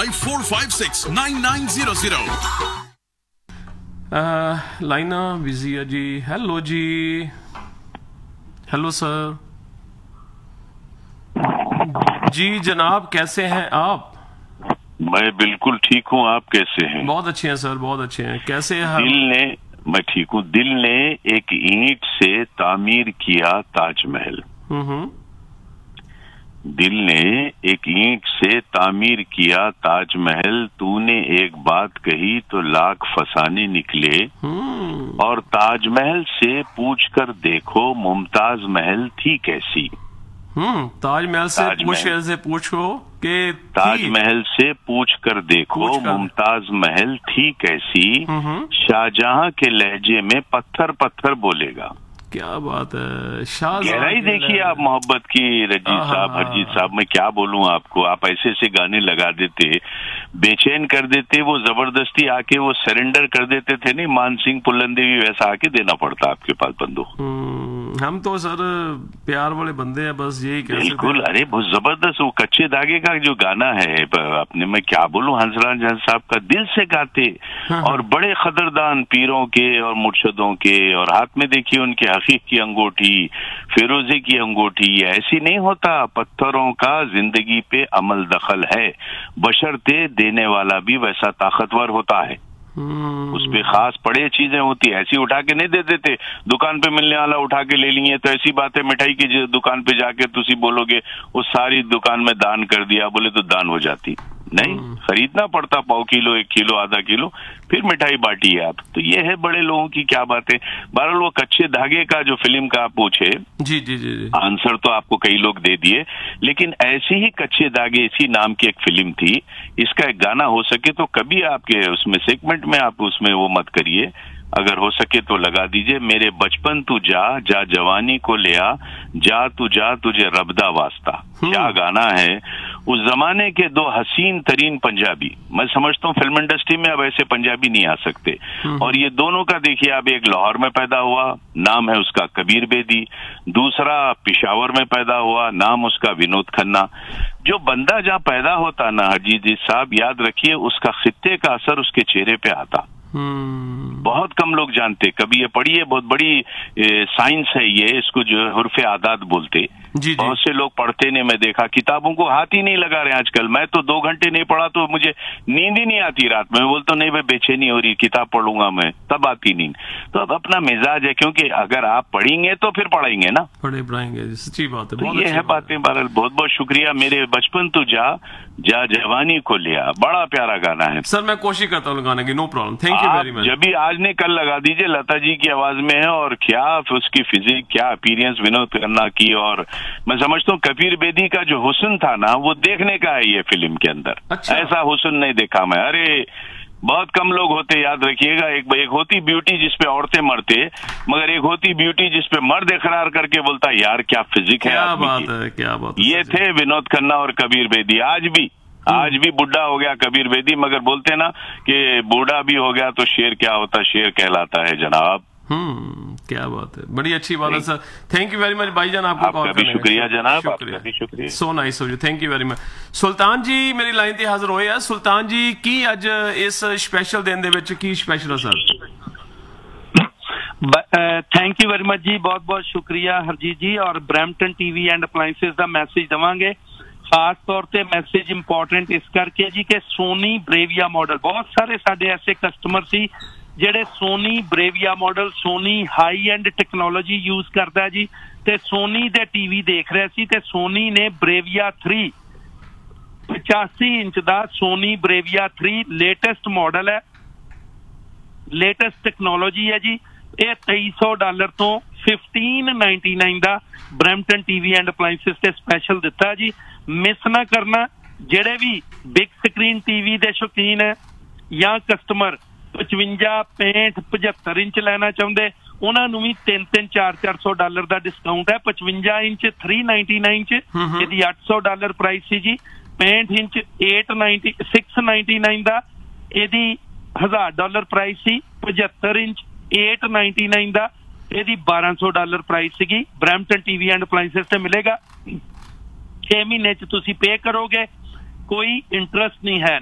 94569900. लाइना बिजी है जी। हेलो जी, hello sir जी। जनाब कैसे हैं आप? मैं बिल्कुल ठीक हूँ, आप कैसे हैं? बहुत अच्छे हैं सर, बहुत अच्छे हैं। कैसे हैं? मैं ठीक हूँ। दिल ने एक ईंट से तामीर किया ताजमहल। दिल ने एक ईंट से तामीर किया ताजमहल, तूने एक बात कही तो लाख फसाने निकले। और ताजमहल से पूछकर देखो मुमताज महल थी कैसी। ताजमहल से पूछो कि ताजमहल से पूछ कर देखो मुमताज महल थी कैसी। शाहजहां के लहजे में पत्थर पत्थर बोलेगा। क्या बात है, गहराई देखिए आप मोहब्बत की। रजीत साहब, हरजीत साहब, मैं क्या बोलूं आपको। आप ऐसे ऐसे गाने लगा देते, बेचैन कर देते, वो जबरदस्ती आके वो सरेंडर कर देते थे। नहीं, मान सिंह पुल्लन देवी वैसा आके देना पड़ता आपके पास बंदूक। हम तो सर प्यार वाले बंदे हैं, बस यही कह सकते हैं। बिल्कुल, अरे बहुत जबरदस्त वो कच्चे धागे का जो गाना है अपने, मैं क्या बोलूं, हंसराज साहब का दिल से गाते। और बड़े कदरदान पीरों के और मुर्शदों के, और हाथ में देखिए उनके हकीक की अंगूठी, फिरोजे की अंगूठी। ऐसी नहीं होता, पत्थरों का जिंदगी पे अमल दखल है, बशर्ते देने वाला भी वैसा ताकतवर होता है। उस पे खास पड़े चीजें होती है, ऐसी उठा के नहीं दे देते। दुकान पे मिलने वाला उठा के ले लिए तो ऐसी बात है। मिठाई की दुकान पे जाके तुसी बोलोगे उस सारी दुकान में दान कर दिया, बोले तो दान हो जाती नहीं, खरीदना पड़ता 1 किलो 1 किलो आधा किलो, फिर मिठाई बांटी है आप। तो ये है बड़े लोगों की क्या बात है। बहरहाल वो कच्चे धागे का जो फिल्म का आप पूछे, जी आंसर तो आपको कई लोग दे दिए, लेकिन ऐसी ही कच्चे धागे इसी नाम की एक फिल्म थी। इसका एक गाना हो सके तो कभी आपके उसमें सेगमेंट में आप उसमें वो मत करिए, अगर हो सके तो लगा दीजिए। मेरे बचपन तू जा जा जवानी को ले आ, जा तुझे रबदा वास्ता। क्या गाना है। उस जमाने के 2 हसीन तरीन पंजाबी, मैं समझता हूँ फिल्म इंडस्ट्री में अब ऐसे पंजाबी नहीं आ सकते। और ये दोनों का देखिए, अब एक लाहौर में पैदा हुआ, नाम है उसका कबीर बेदी। दूसरा पेशावर में पैदा हुआ, नाम उसका विनोद खन्ना। जो बंदा जहाँ पैदा होता ना हरजीत साहब, याद रखिए उसका खित्ते का असर उसके चेहरे पे आता। बहुत कम लोग जानते। कभी ये पढ़िए, बहुत बड़ी साइंस है ये, इसको जो हुर्फे आदात बोलते। बहुत से लोग पढ़ते नहीं, मैं देखा किताबों को हाथ ही नहीं लगा रहे आजकल। मैं तो 2 घंटे नहीं पढ़ा तो मुझे नींद ही नहीं आती रात में। मैं बोलता नहीं भाई बेचैनी हो रही, किताब पढ़ूंगा मैं, तब आती नींद। तो अब अपना मिजाज है, क्योंकि अगर आप पढ़ेंगे तो फिर पढ़ेंगे ना, पढ़ेंगे। सच्ची बात है, तो ये है बातें। बहरहाल बहुत बहुत शुक्रिया। मेरे बचपन तो जा जवानी को लिया, बड़ा प्यारा गाना है सर। मैं कोशिश करता हूँ लगाने की, no problem, thank you very much. जब भी आज ने कल लगा दीजिए, लता जी की आवाज में है। और क्या उसकी फिजिक, क्या अपीयरेंस विनोद खन्ना की। और मैं समझता हूँ कबीर बेदी का जो हुस्न था ना, वो देखने का है ये फिल्म के अंदर। अच्छा। ऐसा हुस्न नहीं देखा मैं। अरे बहुत कम लोग होते, याद रखिएगा। एक होती ब्यूटी जिसपे औरतें मरते, मगर एक होती ब्यूटी जिसपे मर्द इकरार करके बोलता यार क्या फिजिक है। क्या बात है, क्या बात है। ये थे विनोद खन्ना और कबीर बेदी। आज भी बुढ़ा हो गया कबीर बेदी, मगर बोलते ना कि बूढ़ा भी हो गया तो शेर क्या होता, शेर कहलाता है जनाब। क्या बात है, बड़ी अच्छी बात है sir. Thank you very much भाईजान, आपको कॉल करने का शुक्रिया जनाब, आपका भी शुक्रिया। So nice of you, thank you very much. सुल्तान जी मेरी लाइन ते हाजिर होए। सुल्तान जी की अज इस स्पेशल दिन दे विच की स्पेशल है sir? Thank you very much जी, बहुत बहुत शुक्रिया हरजीत जी। और ब्रैम्पटन टीवी एंड अपलाइंसेस का मैसेज देवांगे, खास तौर पे मैसेज इंपॉर्टेंट इस करके जी कि सोनी ब्रेविया मॉडल, बहुत सारे साडे ऐसे कस्टमर सी ਜਿਹੜੇ Soni ब्रेविया model, Soni high and technology use करता जी, ते सोनी दे टीवी देख रहे सी, ते सोनी ने ब्रेविया 3 85 इंच का सोनी ब्रेविया 3 लेटेस्ट मॉडल है, लेटेस्ट टेक्नोलॉजी है जी। ये $2300 तो $1599 का ब्रैम्पटन टीवी एंड अपलाइंसेस से स्पेशल दिता जी। मिस ना करना। जेड़े भी बिग स्क्रीन टीवी के शौकीन है या कस्टमर 55, 65, 75 इंच लेना चाहते, उन्होंने भी $300-400 का डिस्काउंट है। 55 इंच $399 यदि $800 प्राइस सी जी। 65 इंच $699 का यदि $1000 प्राइस सी। 75 इंच $899 का यदि $1200 price C. Brampton TV and अपलाइंसेस से मिलेगा। 6 महीने तुसी पे करोगे, कोई इंटरेस्ट नहीं है।